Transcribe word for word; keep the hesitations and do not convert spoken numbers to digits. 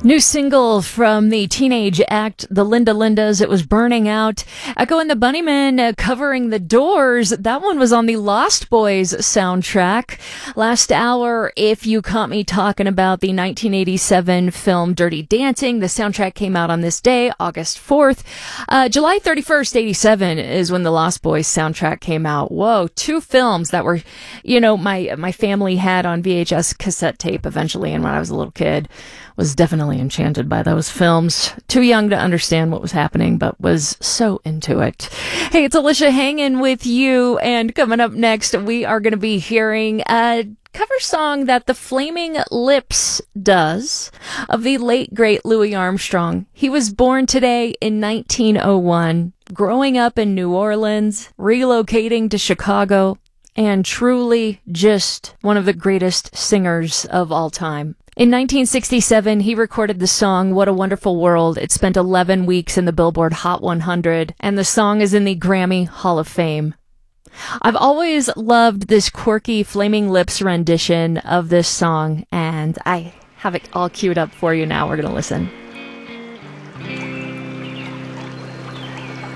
New single from the teenage act, the Linda Lindas. It was Burning Out. Echo and the Bunnymen uh, covering The Doors. That one was on the Lost Boys soundtrack. Last hour, If You Caught Me Talking About the nineteen eighty-seven film Dirty Dancing. The soundtrack came out on this day, August fourth. Uh, July thirty-first, eighty-seven is when the Lost Boys soundtrack came out. Whoa, two films that were, you know, my, my family had on V H S cassette tape eventually, and when I was a little kid, was definitely enchanted by those films. Too young to understand what was happening, but was so into it. Hey, it's Alicia hanging with you, and coming up next, we are going to be hearing a cover song that the Flaming Lips does of the late, great Louis Armstrong. He was born today in nineteen oh one, growing up in New Orleans, relocating to Chicago, and truly just one of the greatest singers of all time. In nineteen sixty-seven, he recorded the song What a Wonderful World. It spent eleven weeks in the Billboard Hot one hundred, and the song is in the Grammy Hall of Fame. I've always loved this quirky Flaming Lips rendition of this song, and I have it all queued up for you now. We're going to listen.